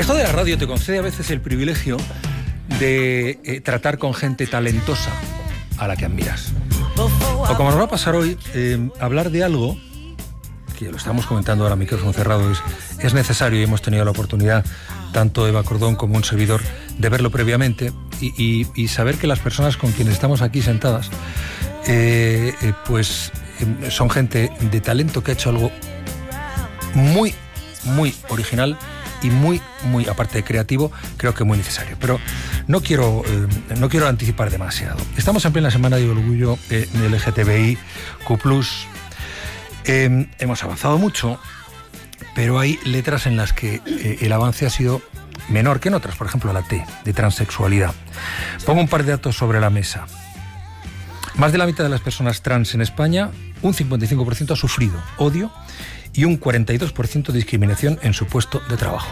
Esto de la radio te concede a veces el privilegio de tratar con gente talentosa a la que admiras. O como nos va a pasar hoy, hablar de algo que lo estamos comentando ahora a micrófono cerrado es necesario, y hemos tenido la oportunidad, tanto Eva Cordón como un servidor, de verlo previamente y saber que las personas con quienes estamos aquí sentadas son gente de talento que ha hecho algo muy, muy original y muy, muy, aparte de creativo, creo que muy necesario. Pero no quiero anticipar demasiado. Estamos en plena semana de orgullo LGTBIQ+. Hemos avanzado mucho, pero hay letras en las que el avance ha sido menor que en otras. Por ejemplo, la T, de transexualidad. Pongo un par de datos sobre la mesa. Más de la mitad de las personas trans en España, un 55% ha sufrido odio y un 42% de discriminación en su puesto de trabajo.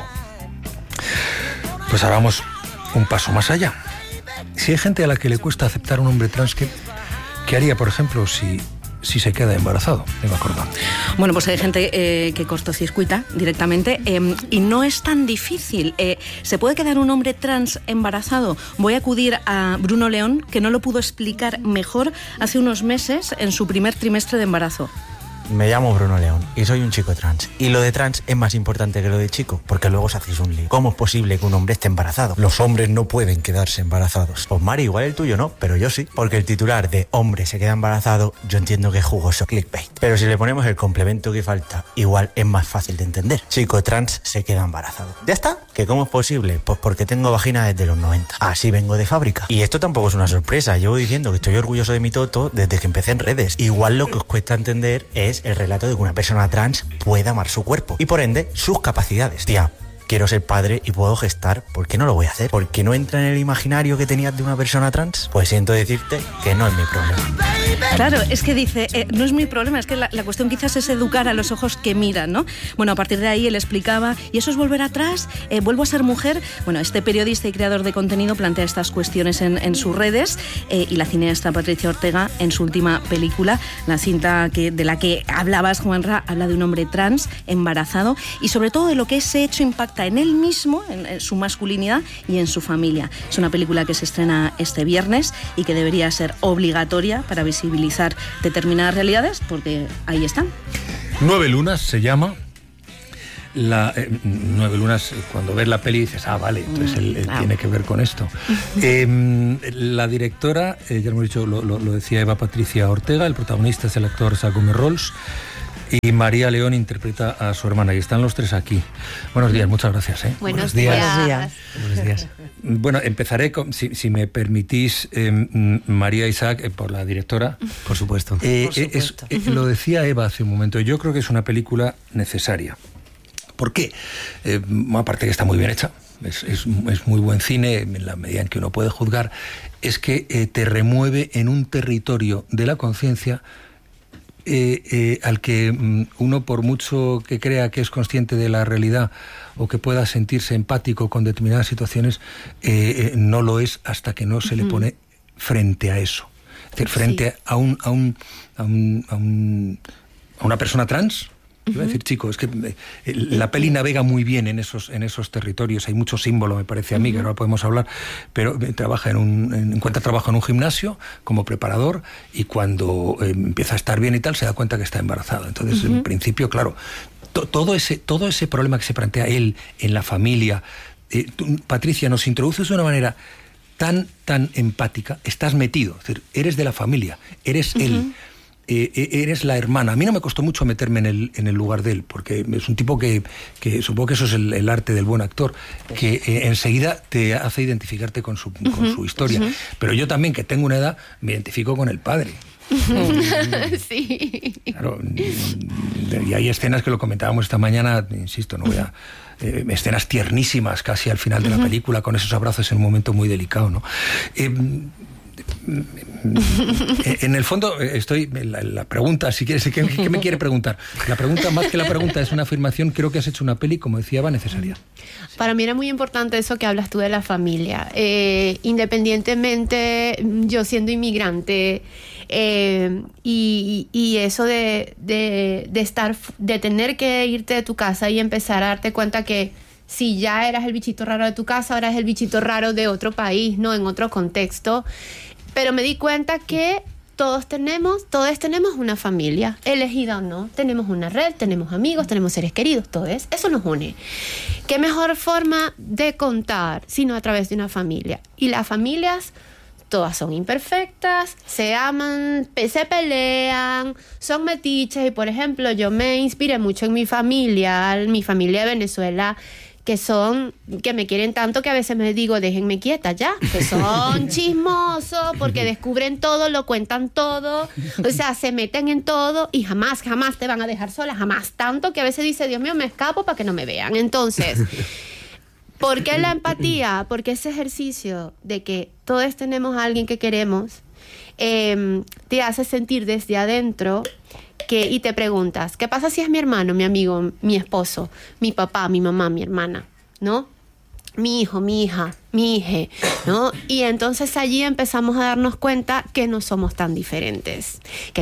Pues ahora vamos un paso más allá. Si hay gente a la que le cuesta aceptar un hombre trans, ¿qué haría, por ejemplo, si se queda embarazado? Eva Cordón. Bueno, pues hay gente que cortocircuita directamente y no es tan difícil. ¿Se puede quedar un hombre trans embarazado? Voy a acudir a Bruno León, que no lo pudo explicar mejor hace unos meses en su primer trimestre de embarazo. Me llamo Bruno León y soy un chico trans. Y lo de trans es más importante que lo de chico, porque luego os hacéis un lío. ¿Cómo es posible que un hombre esté embarazado? Los hombres no pueden quedarse embarazados. Pues Mari, igual el tuyo no, pero yo sí. Porque el titular de hombre se queda embarazado, yo entiendo que es jugoso, clickbait. Pero si le ponemos el complemento que falta, igual es más fácil de entender. Chico trans se queda embarazado. ¿Ya está? ¿Que cómo es posible? Pues porque tengo vagina desde los 90. Así vengo de fábrica. Y esto tampoco es una sorpresa. Llevo diciendo que estoy orgulloso de mi toto desde que empecé en redes. Igual lo que os cuesta entender es el relato de que una persona trans pueda amar su cuerpo y por ende sus capacidades. Tía, quiero ser padre y puedo gestar, ¿por qué no lo voy a hacer? ¿Por qué no entra en el imaginario que tenías de una persona trans? Pues siento decirte que no es mi problema. Claro, es que dice, no es mi problema, es que la cuestión quizás es educar a los ojos que miran, ¿no? Bueno, a partir de ahí él explicaba, ¿y eso es volver atrás? ¿Vuelvo a ser mujer? Bueno, este periodista y creador de contenido plantea estas cuestiones en sus redes y la cineasta Patricia Ortega, en su última película, la cinta de la que hablabas, Juanra, habla de un hombre trans embarazado y sobre todo de lo que ese hecho impacta en él mismo, en su masculinidad y en su familia. Es una película que se estrena este viernes y que debería ser obligatoria para visibilizar determinadas realidades, porque ahí están. 9 lunas se llama. 9 lunas, cuando ves la peli dices, vale, entonces él tiene que ver con esto. La directora, ya hemos dicho, lo decía Eva Patricia Ortega, el protagonista es el actor Jaume Rols, y María León interpreta a su hermana, y están los tres aquí. Buenos días, muchas gracias. Buenos días. Buenos días. Bueno, empezaré, si me permitís, María Isaac, por la directora. Por supuesto. Lo decía Eva hace un momento, yo creo que es una película necesaria. ¿Por qué? Aparte que está muy bien hecha, es muy buen cine, en la medida en que uno puede juzgar, es que te remueve en un territorio de la conciencia al que uno, por mucho que crea que es consciente de la realidad o que pueda sentirse empático con determinadas situaciones, no lo es hasta que no se le pone frente a eso. Es decir, frente a una persona trans. Iba a decir, chico, es que la peli navega muy bien en esos territorios, hay mucho símbolo, me parece a mí, que ahora podemos hablar, pero encuentra trabajo en un gimnasio como preparador y cuando empieza a estar bien y tal, se da cuenta que está embarazada. Entonces, en principio, claro, todo ese problema que se plantea él en la familia, Patricia, nos introduces de una manera tan empática, estás metido, es decir, eres de la familia, eres él. Eres la hermana. A mí no me costó mucho meterme en el lugar de él, porque es un tipo que supongo que eso es el arte del buen actor, que enseguida te hace identificarte con su historia. Pero yo también, que tengo una edad, me identifico con el padre. Sí. Claro, y hay escenas que lo comentábamos esta mañana, insisto, no voy a... escenas tiernísimas casi al final de la película, con esos abrazos en un momento muy delicado, ¿no? En el fondo estoy la pregunta, si quieres, ¿qué me quiere preguntar? La pregunta, más que la pregunta, es una afirmación. Creo que has hecho una peli, como decía Eva, necesaria. Para mí era muy importante eso que hablas tú de la familia, independientemente, yo siendo inmigrante, y eso de tener que irte de tu casa y empezar a darte cuenta que si ya eras el bichito raro de tu casa, ahora es el bichito raro de otro país, ¿no? En otro contexto. Pero me di cuenta que todos tenemos una familia, elegida o no. Tenemos una red, tenemos amigos, tenemos seres queridos, todo eso nos une. ¿Qué mejor forma de contar sino a través de una familia? Y las familias, todas son imperfectas, se aman, se pelean, son metiches. Y por ejemplo, yo me inspiré mucho en mi familia de Venezuela, que me quieren tanto que a veces me digo, déjenme quieta ya, que son chismosos, porque descubren todo, lo cuentan todo, o sea, se meten en todo y jamás te van a dejar sola, jamás. Tanto que a veces dice, Dios mío, me escapo para que no me vean. Entonces, ¿por qué la empatía? Porque ese ejercicio de que todos tenemos a alguien que queremos, te hace sentir desde adentro y te preguntas, ¿qué pasa si es mi hermano, mi amigo, mi esposo, mi papá, mi mamá, mi hermana, ¿no? Mi hijo, mi hija, mi hija, ¿no? Y entonces allí empezamos a darnos cuenta que no somos tan diferentes,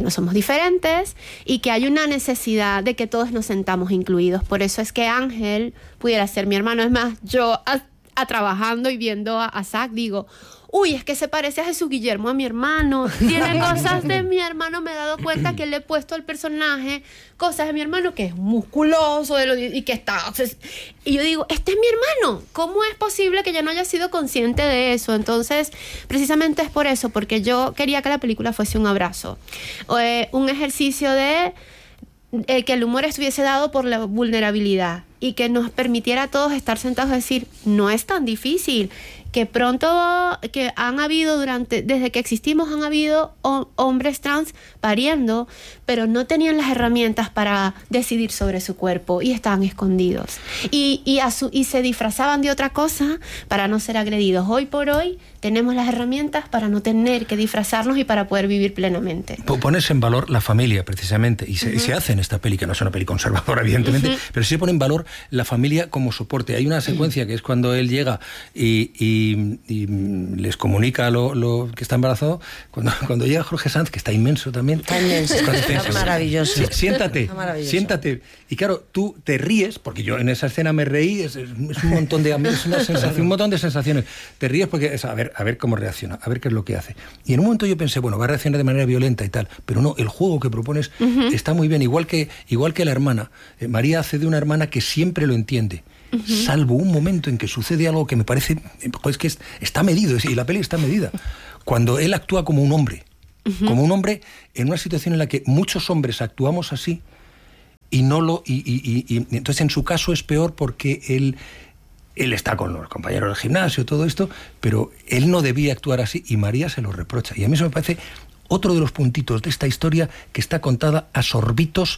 y que hay una necesidad de que todos nos sentamos incluidos. Por eso es que Ángel pudiera ser mi hermano. Es más, yo trabajando y viendo a Zach digo, uy, es que se parece a Jesús Guillermo, a mi hermano. Tiene cosas de mi hermano. Me he dado cuenta que le he puesto al personaje cosas de mi hermano, que es musculoso y que está... Y yo digo, este es mi hermano. ¿Cómo es posible que yo no haya sido consciente de eso? Entonces, precisamente es por eso, porque yo quería que la película fuese un abrazo. Un ejercicio de que el humor estuviese dado por la vulnerabilidad y que nos permitiera a todos estar sentados y decir, no es tan difícil. Que pronto, que han habido desde que existimos, han habido hombres trans pariendo, pero no tenían las herramientas para decidir sobre su cuerpo y estaban escondidos. Y se disfrazaban de otra cosa para no ser agredidos. Hoy por hoy tenemos las herramientas para no tener que disfrazarnos y para poder vivir plenamente. Pones en valor la familia, precisamente, y se hace en esta peli, que no es una peli conservadora, evidentemente, pero sí se pone en valor la familia como soporte. Hay una secuencia que es cuando él llega y les comunica lo que está embarazado. Cuando llega Jorge Sanz, que está inmenso también. Está inmenso, está maravilloso. Siéntate. Y claro, tú te ríes, porque yo en esa escena me reí, es un montón de un montón de sensaciones. Te ríes porque es a ver cómo reacciona, a ver qué es lo que hace. Y en un momento yo pensé, bueno, va a reaccionar de manera violenta y tal, pero no, el juego que propones está muy bien, igual que la hermana. María hace de una hermana que siempre lo entiende. Salvo un momento en que sucede algo que me parece pues que está medido, y la peli está medida, cuando él actúa como un hombre en una situación en la que muchos hombres actuamos así y entonces en su caso es peor porque él está con los compañeros del gimnasio, todo esto, pero él no debía actuar así y María se lo reprocha. Y a mí eso me parece otro de los puntitos de esta historia que está contada a sorbitos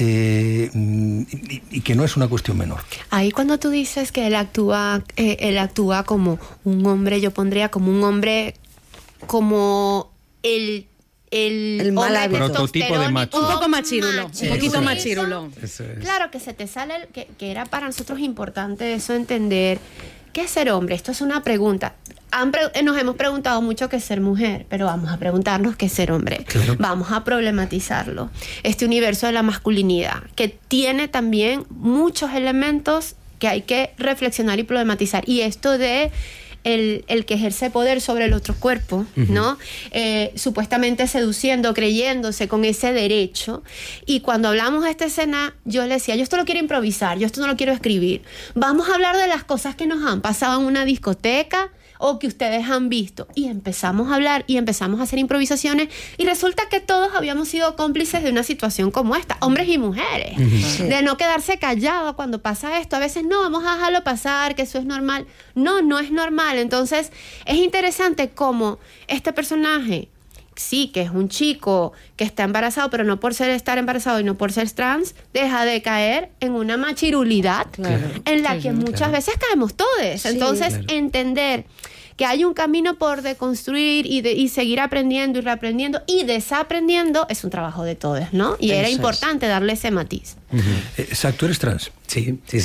y que no es una cuestión menor. Ahí cuando tú dices que él actúa como un hombre, yo pondría como un hombre, como el mal hábito. Prototipo de macho. Un poco machirulo, un poquito machirulo. Claro, que se te sale, que era para nosotros importante eso, entender qué es ser hombre. Esto es una pregunta. Nos hemos preguntado mucho qué es ser mujer, pero vamos a preguntarnos qué es ser hombre. Claro. Vamos a problematizarlo. Este universo de la masculinidad, que tiene también muchos elementos que hay que reflexionar y problematizar. Y esto de el que ejerce poder sobre el otro cuerpo, ¿no? Supuestamente seduciendo, creyéndose con ese derecho. Y cuando hablamos de esta escena, yo le decía, yo esto lo quiero improvisar, yo esto no lo quiero escribir. Vamos a hablar de las cosas que nos han pasado en una discoteca o que ustedes han visto. Y empezamos a hablar y empezamos a hacer improvisaciones y resulta que todos habíamos sido cómplices de una situación como esta, hombres y mujeres, de no quedarse callados cuando pasa esto. A veces no, vamos a dejarlo pasar, que eso es normal. No es normal. Entonces es interesante cómo este personaje, sí, que es un chico que está embarazado, pero no por estar embarazado y no por ser trans, deja de caer en una machirulidad en la que muchas veces caemos todos. Entonces, entender que hay un camino por deconstruir y seguir aprendiendo y reaprendiendo y desaprendiendo es un trabajo de todos, ¿no? Y era importante darle ese matiz. Zach, ¿tú eres trans? Sí.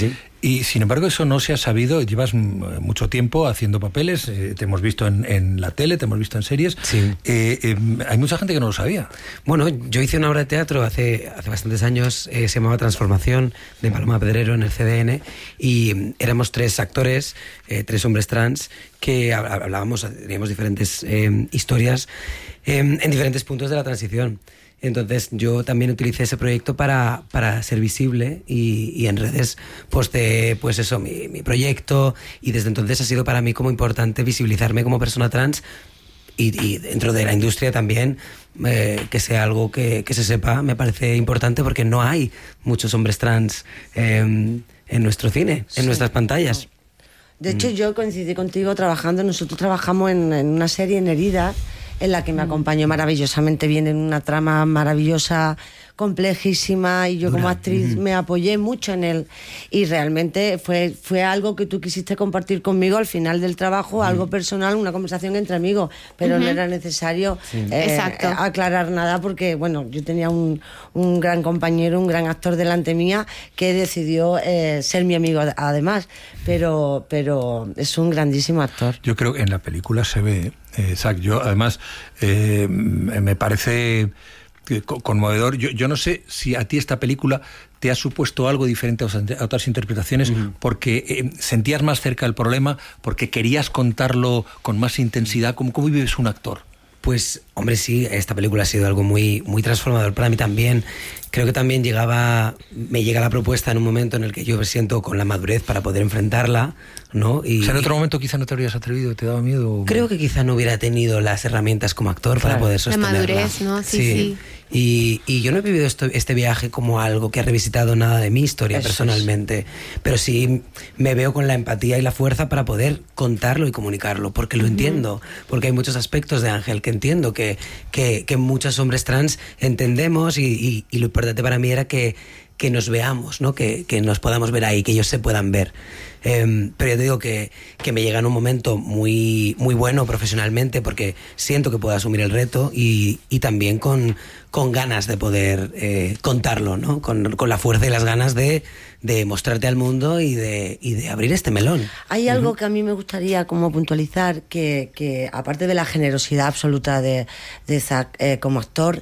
Y sin embargo eso no se ha sabido, llevas mucho tiempo haciendo papeles, te hemos visto en la tele, te hemos visto en series, Sí. Hay mucha gente que no lo sabía. Bueno, yo hice una obra de teatro hace bastantes años, se llamaba Transformación, de Paloma Pedrero en el CDN, y éramos 3 actores, 3 hombres trans, que hablábamos, teníamos diferentes historias en diferentes puntos de la transición. Entonces yo también utilicé ese proyecto para ser visible y en redes posté pues eso, mi proyecto, y desde entonces ha sido para mí como importante visibilizarme como persona trans y dentro de la industria también, que sea algo que se sepa, me parece importante porque no hay muchos hombres trans en nuestro cine, en nuestras pantallas. De hecho, yo coincidí contigo trabajando, nosotros trabajamos en una serie, en Heridas, en la que me acompañó maravillosamente bien en una trama maravillosa, complejísima, y yo como actriz me apoyé mucho en él, y realmente fue algo que tú quisiste compartir conmigo al final del trabajo, algo personal, una conversación entre amigos, pero no era necesario aclarar nada, porque bueno, yo tenía un gran compañero, un gran actor delante mía que decidió ser mi amigo además, pero es un grandísimo actor. Yo creo que en la película se ve, Zach, yo además me parece conmovedor. Yo no sé si a ti esta película te ha supuesto algo diferente a otras interpretaciones, porque sentías más cerca el problema, porque querías contarlo con más intensidad. ¿Cómo vives un actor? Pues, hombre, sí, esta película ha sido algo muy, muy transformador para mí también. Creo que también me llega la propuesta en un momento en el que yo me siento con la madurez para poder enfrentarla, ¿no? O sea, en otro momento quizá no te habrías atrevido, ¿te daba miedo? Creo que quizá no hubiera tenido las herramientas como actor para poder sostenerla. La madurez, ¿no? Sí. Y yo no he vivido este viaje como algo que ha revisitado nada de mi historia personalmente, pero sí me veo con la empatía y la fuerza para poder contarlo y comunicarlo, porque lo entiendo, porque hay muchos aspectos de Ángel que entiendo que muchos hombres trans entendemos, y lo importante para mí era que nos veamos, ¿no? Que nos podamos ver ahí, que ellos se puedan ver. Pero yo te digo que me llega en un momento muy, muy bueno profesionalmente, porque siento que puedo asumir el reto y también con ganas de poder contarlo, ¿no? Con la fuerza y las ganas de mostrarte al mundo y de abrir este melón. Hay algo que a mí me gustaría como puntualizar, que aparte de la generosidad absoluta de Zach como actor,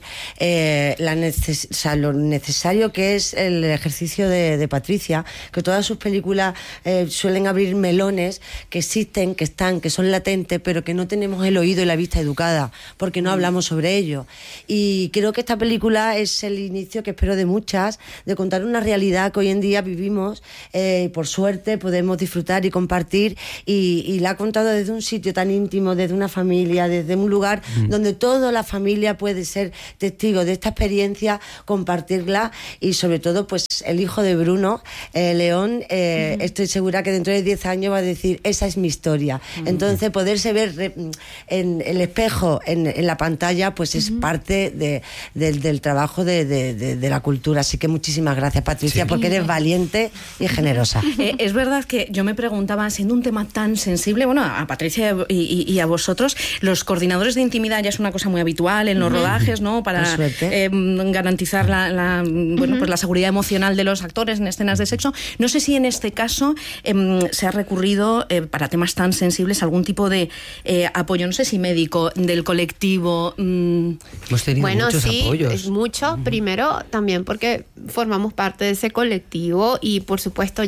lo necesario que es el ejercicio de Patricia, que todas sus películas suelen abrir melones que existen, que están, que son latentes, pero que no tenemos el oído y la vista educada, porque no hablamos sobre ello. Y creo que esta película es el inicio, que espero de muchas, de contar una realidad que hoy en día vivimos, por suerte podemos disfrutar y compartir, y la ha contado desde un sitio tan íntimo, desde una familia, desde un lugar donde toda la familia puede ser testigo de esta experiencia, compartirla, y sobre todo pues el hijo de Bruno, León, estoy segura que dentro de 10 años va a decir, esa es mi historia. Entonces poderse ver en el espejo, en la pantalla, pues es parte del trabajo de la cultura. Así que muchísimas gracias, Patricia, porque eres valiente y generosa. Es verdad que yo me preguntaba, siendo un tema tan sensible, bueno, a Patricia y a vosotros, los coordinadores de intimidad ya es una cosa muy habitual en los rodajes, ¿no? Para garantizar pues la seguridad emocional de los actores en escenas de sexo. No sé si en este caso se ha recurrido para temas tan sensibles a algún tipo de apoyo, no sé si médico, del colectivo. Hemos tenido muchos apoyos. Es mucho. Primero, también porque formamos parte de ese colectivo, y por supuesto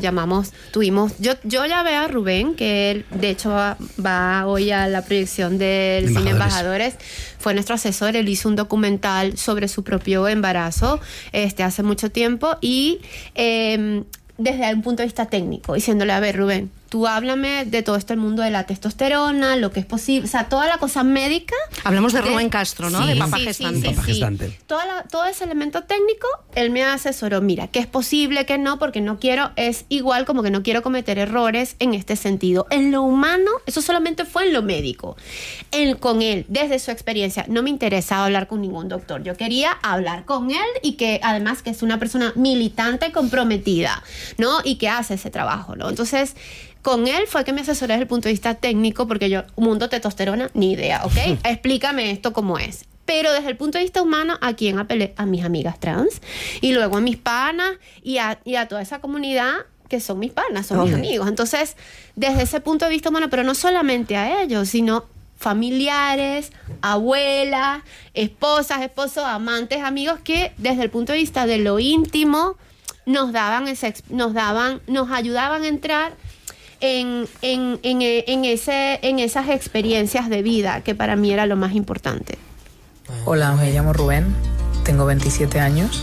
yo ya veo a Rubén, que él de hecho va hoy a la proyección del cine Embajadores. Fue nuestro asesor, él hizo un documental sobre su propio embarazo hace mucho tiempo, y desde un punto de vista técnico, diciéndole, a ver, Rubén, tú háblame de todo el mundo de la testosterona, lo que es posible, o sea, toda la cosa médica. Hablamos de Rubén Castro, ¿no? Sí, de Papá Gestante. Papá Gestante. Todo ese elemento técnico, él me asesoró, mira, que es posible, que no, porque no quiero, es igual como que no quiero cometer errores en este sentido. En lo humano, eso solamente fue en lo médico. Con él, desde su experiencia, no me interesaba hablar con ningún doctor. Yo quería hablar con él, y que además que es una persona militante, comprometida, ¿no? Y que hace ese trabajo, ¿no? Entonces, con él fue que me asesoré desde el punto de vista técnico, porque yo, mundo testosterona, ni idea, ¿ok? Explícame esto cómo es. Pero desde el punto de vista humano, ¿a quién apelé? A mis amigas trans, y luego a mis panas, y a toda esa comunidad que son mis panas, son mis amigos. Entonces, desde ese punto de vista, bueno, pero no solamente a ellos, sino familiares, abuelas, esposas, esposos, amantes, amigos, que desde el punto de vista de lo íntimo nos ayudaban a entrar en esas experiencias de vida, que para mí era lo más importante. Hola, me llamo Rubén, tengo 27 años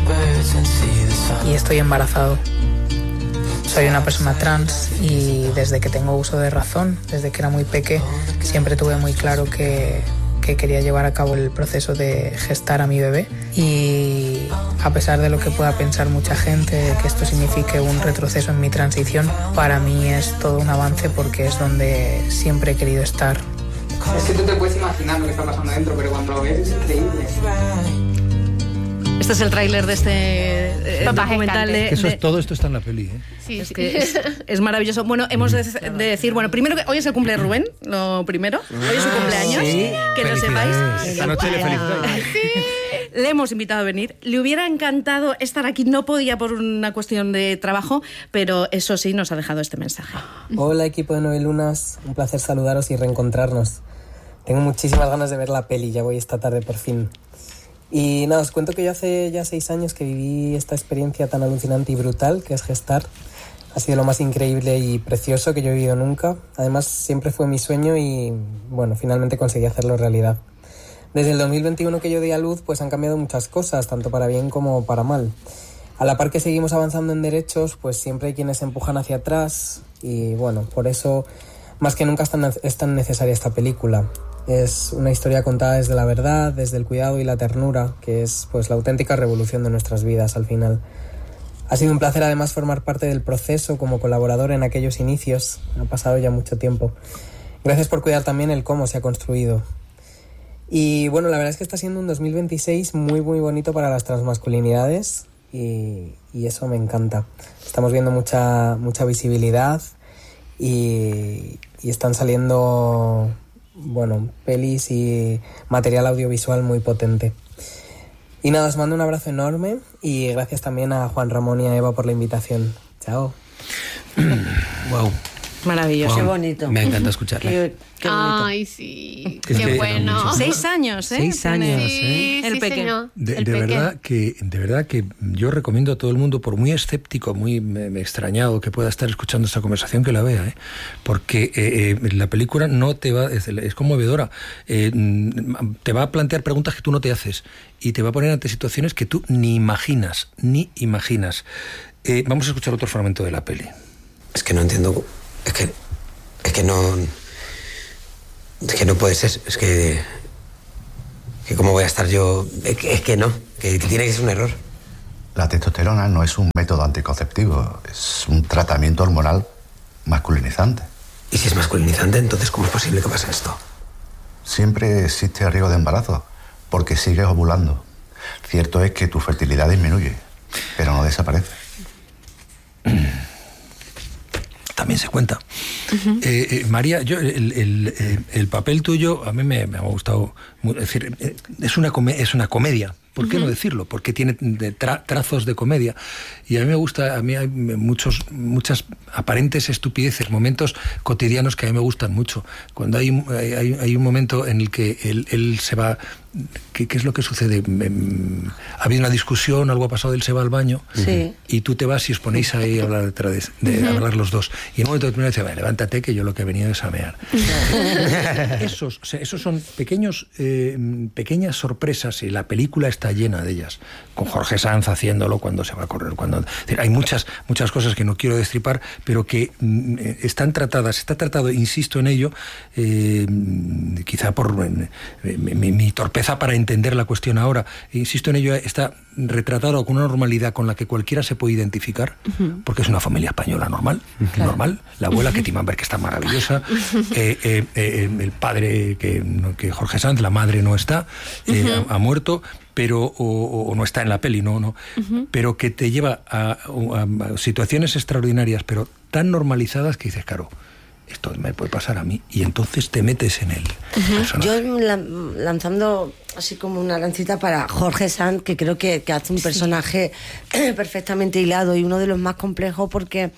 y estoy embarazado. Soy una persona trans y desde que tengo uso de razón, desde que era muy peque, siempre tuve muy claro que quería llevar a cabo el proceso de gestar a mi bebé, y a pesar de lo que pueda pensar mucha gente, que esto signifique un retroceso en mi transición, para mí es todo un avance porque es donde siempre he querido estar. Es que tú te puedes imaginar lo que está pasando dentro, pero cuando lo ves es increíble. Este es el tráiler de este documental. Todo esto está en la peli, ¿eh? Sí, es maravilloso. Bueno, hemos de decir, bueno, primero que hoy es el cumple de Rubén, lo primero. Hoy es su cumpleaños, sí. Que lo sepáis. Esta noche le felicitamos. Le hemos invitado a venir. Le hubiera encantado estar aquí, no podía por una cuestión de trabajo, pero eso sí, nos ha dejado este mensaje. Hola, equipo de 9 Lunas, un placer saludaros y reencontrarnos. Tengo muchísimas ganas de ver la peli, ya voy esta tarde por fin. Y nada, os cuento que yo hace ya 6 años que viví esta experiencia tan alucinante y brutal que es gestar. Ha sido lo más increíble y precioso que yo he vivido nunca. Además, siempre fue mi sueño y, bueno, finalmente conseguí hacerlo realidad. Desde el 2021 que yo di a luz, pues han cambiado muchas cosas, tanto para bien como para mal. A la par que seguimos avanzando en derechos, pues siempre hay quienes empujan hacia atrás y, bueno, por eso, más que nunca es tan necesaria esta película. Es una historia contada desde la verdad, desde el cuidado y la ternura, que es pues la auténtica revolución de nuestras vidas al final. Ha sido un placer además formar parte del proceso como colaborador en aquellos inicios. Ha pasado ya mucho tiempo. Gracias por cuidar también el cómo se ha construido. Y bueno, la verdad es que está siendo un 2026 muy muy bonito para las transmasculinidades y eso me encanta. Estamos viendo mucha visibilidad y están saliendo, bueno, pelis y material audiovisual muy potente. Y nada, os mando un abrazo enorme y gracias también a Juan Ramón y a Eva por la invitación. Chao. Wow. Maravilloso. Qué bonito. Me encanta escucharla. Qué bonito. Ay, sí. Es Qué que bueno. 6 años, ¿eh? 6 años, Sí, El sí, peque. señor. De El peque. verdad que yo recomiendo a todo el mundo, por muy escéptico, muy extrañado que pueda estar escuchando esta conversación, que la vea, porque la película no te va, es conmovedora, te va a plantear preguntas que tú no te haces y te va a poner ante situaciones que tú ni imaginas. Vamos a escuchar otro fragmento de la peli. Es que no entiendo. Es que no puede ser. Es que ¿cómo voy a estar yo? Es que no, que tiene que ser un error. La testosterona no es un método anticonceptivo, es un tratamiento hormonal masculinizante. Y si es masculinizante, entonces ¿cómo es posible que pase esto? Siempre existe riesgo de embarazo, porque sigues ovulando. Cierto es que tu fertilidad disminuye, pero no desaparece. También se cuenta. María, yo el papel tuyo a mí me ha gustado. Es decir, es una comedia. ¿Por qué no decirlo? Porque tiene trazos de comedia. Y a mí me gusta, a mí hay muchas aparentes estupideces, momentos cotidianos que a mí me gustan mucho. Cuando hay un momento en el que él se va. ¿Qué es lo que sucede? Ha habido una discusión, algo ha pasado, él se va al baño, sí, y tú te vas y os ponéis ahí a hablar detrás de hablar los dos. Y en un momento determinado dice, levántate que yo lo que he venido es a mear. Esos son pequeñas sorpresas y la película está llena de ellas. Con Jorge Sanz haciéndolo cuando se va a correr. Es decir, hay muchas cosas que no quiero destripar, pero que están tratadas. Está tratado, insisto en ello, quizá por mi torpeza para entender la cuestión ahora. Insisto en ello, está retratado con una normalidad con la que cualquiera se puede identificar, porque es una familia española normal, claro. Normal. La abuela, que Timanberg, que está maravillosa, el padre, que Jorge Sanz, la madre no está, ha muerto, pero o no está en la peli, no, pero que te lleva a situaciones extraordinarias, pero tan normalizadas que dices, claro, esto me puede pasar a mí, y entonces te metes en el personaje. Yo lanzando así como una lancita para Jorge Sanz, que creo que hace un personaje perfectamente hilado y uno de los más complejos, porque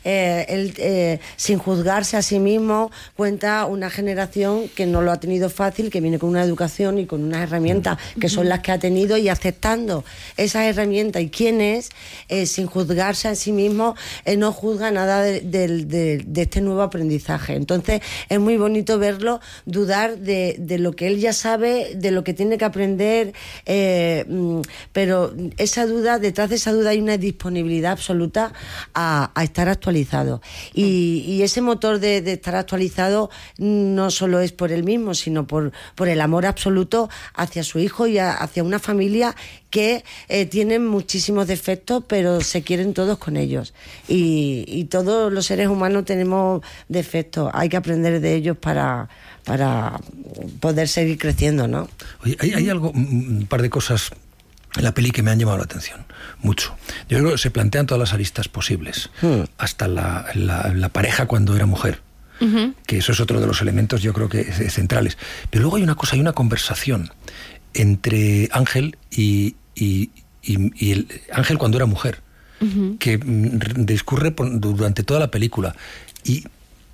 él, sin juzgarse a sí mismo, cuenta una generación que no lo ha tenido fácil, que viene con una educación y con unas herramientas que son las que ha tenido, y aceptando esas herramientas y quién es, sin juzgarse a sí mismo, no juzga nada de este nuevo aprendizaje. Entonces es muy bonito verlo dudar de lo que él ya sabe, de lo que tiene que aprender, pero esa duda, detrás de esa duda hay una disponibilidad absoluta a estar actualizado. Y ese motor de estar actualizado no solo es por él mismo, sino por el amor absoluto hacia su hijo y hacia una familia que tienen muchísimos defectos, pero se quieren todos con ellos. Y todos los seres humanos tenemos defectos, hay que aprender de ellos para poder seguir creciendo, ¿no? Oye, hay algo, un par de cosas en la peli que me han llamado la atención mucho. Yo creo que se plantean todas las aristas posibles, hasta la pareja cuando era mujer, que eso es otro de los elementos, yo creo que centrales. Pero luego hay una cosa, hay una conversación entre Ángel y el Ángel cuando era mujer, que discurre durante toda la película. ¿Y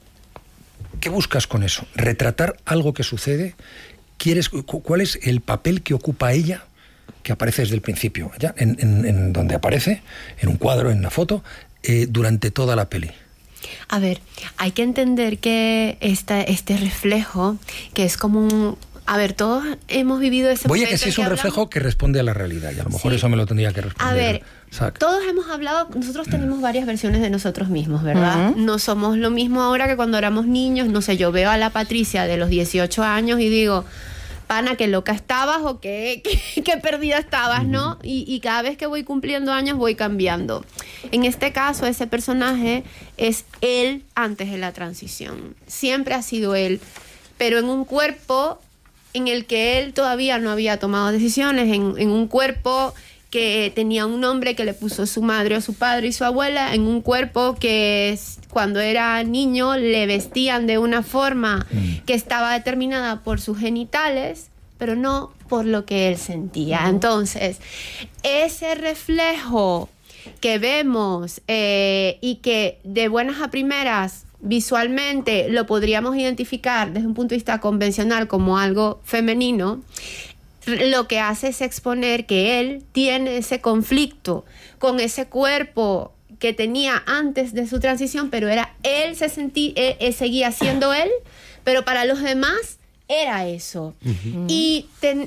qué buscas con eso? ¿Retratar algo que sucede? ¿Cuál es el papel que ocupa ella, que aparece desde el principio, ya en donde aparece, en un cuadro, en una foto, durante toda la peli? A ver, hay que entender que este reflejo, que es como un... A ver, todos hemos vivido ese Voy a que sí es un reflejo que responde a la realidad, y a lo mejor eso me lo tendría que responder. A ver, todos hemos hablado, nosotros tenemos varias versiones de nosotros mismos, ¿verdad? No somos lo mismo ahora que cuando éramos niños. No sé, yo veo a la Patricia de los 18 años y digo... Pana, qué loca estabas o qué perdida estabas, ¿no? Y cada vez que voy cumpliendo años voy cambiando. En este caso, ese personaje es él antes de la transición. Siempre ha sido él, pero en un cuerpo en el que él todavía no había tomado decisiones, en un cuerpo que tenía un nombre que le puso su madre o su padre y su abuela, en un cuerpo que cuando era niño le vestían de una forma que estaba determinada por sus genitales, pero no por lo que él sentía. Entonces, ese reflejo que vemos y que de buenas a primeras visualmente lo podríamos identificar desde un punto de vista convencional como algo femenino, lo que hace es exponer que él tiene ese conflicto con ese cuerpo que tenía antes de su transición, pero era él, seguía siendo él, pero para los demás era eso. Y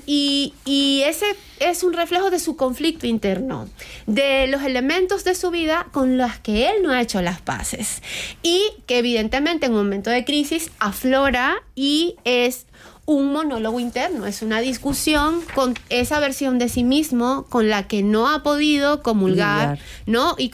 ese es un reflejo de su conflicto interno, de los elementos de su vida con los que él no ha hecho las paces, y que evidentemente en un momento de crisis aflora y es un monólogo interno, es una discusión con esa versión de sí mismo con la que no ha podido comulgar, ¿no? Y